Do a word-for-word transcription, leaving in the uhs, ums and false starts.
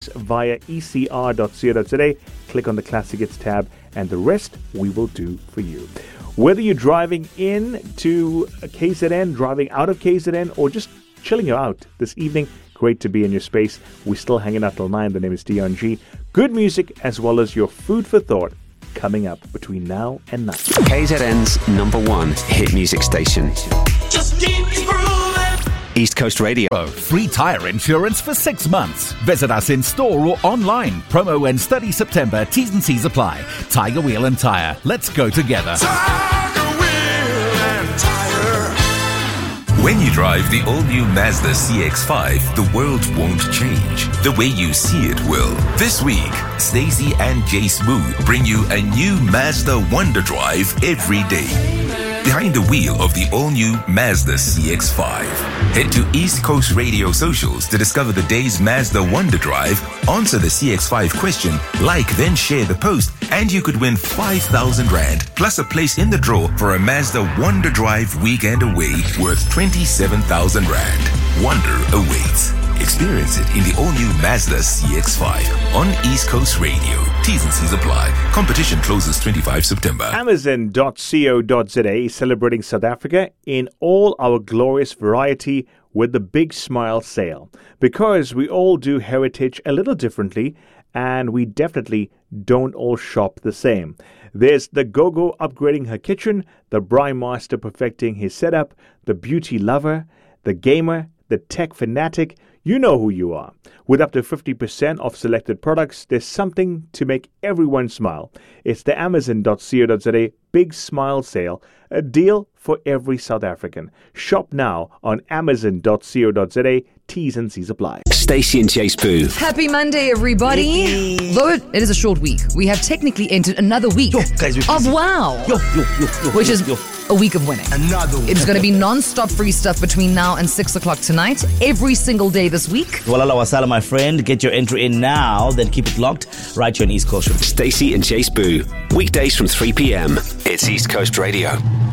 hits via e c r dot co dot z a. Click on the Classic Hits tab, and the rest we will do for you. Whether you're driving in to K Z N, driving out of K Z N, or just chilling out this evening, great to be in your space. We're still hanging out till nine. The name is Dion G. Good music as well as your food for thought coming up between now and nine. K Z N's number one hit music station. Just keep grooving. East Coast Radio. Free tyre insurance for six months. Visit us in store or online. Promo ends thirtieth September. T's and C's apply. Tiger Wheel and Tyre. Let's go together. Tiger Wheel and Tire. When you drive the all-new Mazda C X five, the world won't change. The way you see it will. This week, Stacey and Jace Boo bring you a new Mazda Wonder Drive every day. Behind the wheel of the all-new Mazda C X five. Head to East Coast Radio socials to discover the day's Mazda Wonder Drive, answer the C X five question, like then share the post, and you could win five thousand rand plus a place in the draw for a Mazda Wonder Drive weekend away worth twenty-seven thousand rand. Wonder awaits. Experience it in the all-new Mazda C X five on East Coast Radio. T's and C's apply. Competition closes twenty-fifth September. Amazon dot co dot z a is celebrating South Africa in all our glorious variety with the Big Smile Sale. Because we all do heritage a little differently, and we definitely don't all shop the same. There's the Gogo upgrading her kitchen, the Braai Master perfecting his setup, the beauty lover, the gamer, the tech fanatic. You know who you are. With up to fifty percent off selected products, there's something to make everyone smile. It's the Amazon dot co dot z a Big Smile Sale, a deal for every South African. Shop now on Amazon dot co dot z a. T's and C's apply. Stacey and Jace Boo. Happy Monday, everybody. Though it, it is a short week, we have technically entered another week Yo, guys, we're of busy. wow, Yo, yo, yo, yo, which yo, is yo. a week of winning. Another one. It's going to be non-stop free stuff between now and six o'clock tonight, every single day this week. Walala wasala, my friend. Get your entry in now, then keep it locked right here on East Coast. Stacey and Jace Boo. Weekdays from three p.m. It's East Coast Radio.